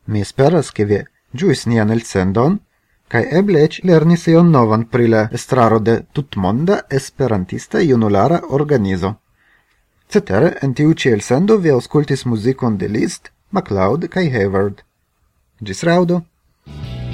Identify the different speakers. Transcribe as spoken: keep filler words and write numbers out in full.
Speaker 1: Mi speras che vi giuis nian elsendon, kai eble ec lernis ion novan pri la estraro de tutmonda esperantista junulara organizo. Cetere, en tiu ci elsendo vi auscultis musicon de Liszt, MacLeod kai Hayward. Gis raudo!